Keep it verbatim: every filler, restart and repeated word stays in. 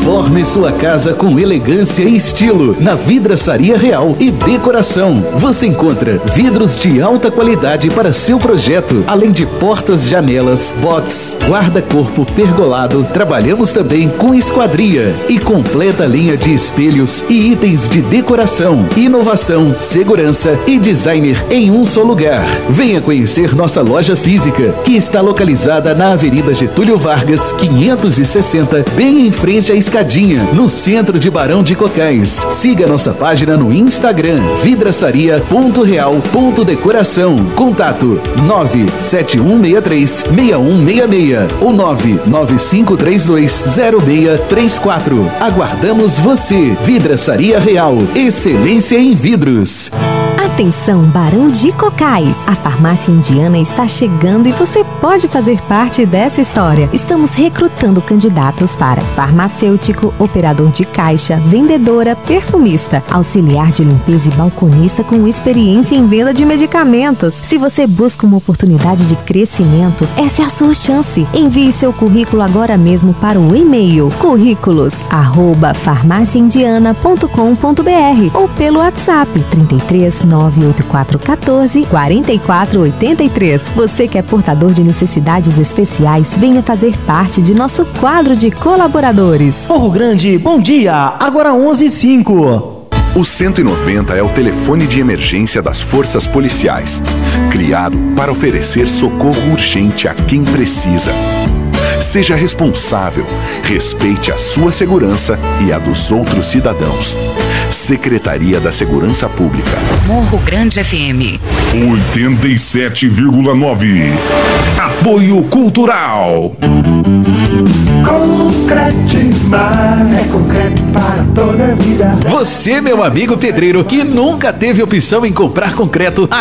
Transforme sua casa com elegância e estilo na Vidraçaria Real e Decoração. Você encontra vidros de alta qualidade para seu projeto, além de portas, janelas, box, guarda-corpo pergolado. Trabalhamos também com esquadria e completa linha de espelhos e itens de decoração, inovação, segurança e designer em um só lugar. Venha conhecer nossa loja física, que está localizada na Avenida Getúlio Vargas, quinhentos e sessenta, bem em frente à escadinha, no centro de Barão de Cocais. Siga nossa página no Instagram, vidraçaria ponto real ponto decoração. Contato nove sete um seis três, seis um seis seis ou nove nove cinco três dois, zero seis três quatro. Aguardamos você. Vidraçaria Real, excelência em vidros. Atenção, Barão de Cocais! A farmácia indiana está chegando e você pode fazer parte dessa história. Estamos recrutando candidatos para farmacêutico, operador de caixa, vendedora, perfumista, auxiliar de limpeza e balconista com experiência em venda de medicamentos. Se você busca uma oportunidade de crescimento, essa é a sua chance. Envie seu currículo agora mesmo para o e-mail currículos arroba farmácia indiana ponto com ponto br ou pelo WhatsApp trinta e três, nove oito quatro um quatro, quatro quatro oito três. Você que é portador de necessidades especiais, venha fazer parte de nosso quadro de colaboradores. Morro Grande, bom dia, agora onze e cinco. O cento e noventa é o telefone de emergência das forças policiais, criado para oferecer socorro urgente a quem precisa. Seja responsável, respeite a sua segurança e a dos outros cidadãos. Secretaria da Segurança Pública. Morro Grande F M oitenta e sete vírgula nove. Apoio Cultural. Concretmar é concreto para toda a vida. Você, meu amigo pedreiro, que nunca teve opção em comprar concreto,